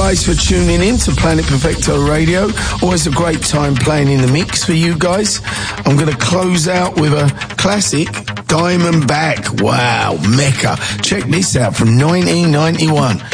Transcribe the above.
guys for tuning in to Planet Perfecto Radio. Always a great time playing in the mix for you guys. I'm going to close out with a classic, Diamondback. Wow, Mecca. Check this out from 1991.